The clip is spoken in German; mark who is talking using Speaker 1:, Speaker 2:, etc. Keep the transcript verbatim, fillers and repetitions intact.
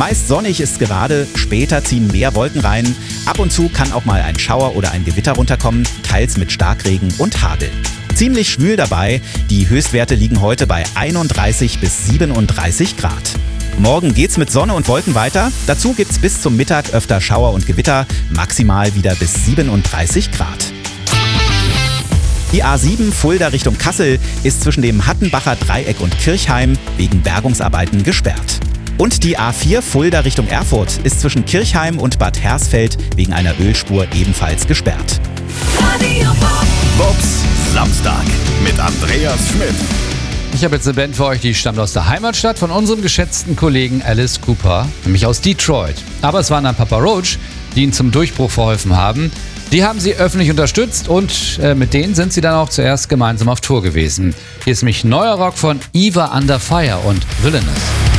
Speaker 1: Meist sonnig ist gerade, später ziehen mehr Wolken rein. Ab und zu kann auch mal ein Schauer oder ein Gewitter runterkommen, teils mit Starkregen und Hagel. Ziemlich schwül dabei, die Höchstwerte liegen heute bei einunddreißig bis siebenunddreißig Grad. Morgen geht's mit Sonne und Wolken weiter. Dazu gibt's bis zum Mittag öfter Schauer und Gewitter, maximal wieder bis siebenunddreißig Grad. Die A sieben Fulda Richtung Kassel ist zwischen dem Hattenbacher Dreieck und Kirchheim wegen Bergungsarbeiten gesperrt. Und die A vier Fulda Richtung Erfurt ist zwischen Kirchheim und Bad Hersfeld wegen einer Ölspur ebenfalls gesperrt.
Speaker 2: Bobs Samstag mit Andreas Schmidt.
Speaker 3: Ich habe jetzt eine Band für euch, die stammt aus der Heimatstadt von unserem geschätzten Kollegen Alice Cooper, nämlich aus Detroit. Aber es waren dann Papa Roach, die ihm zum Durchbruch verholfen haben. Die haben sie öffentlich unterstützt und äh, mit denen sind sie dann auch zuerst gemeinsam auf Tour gewesen. Hier ist nämlich neuer Rock von Eva Under Fire und Villainous.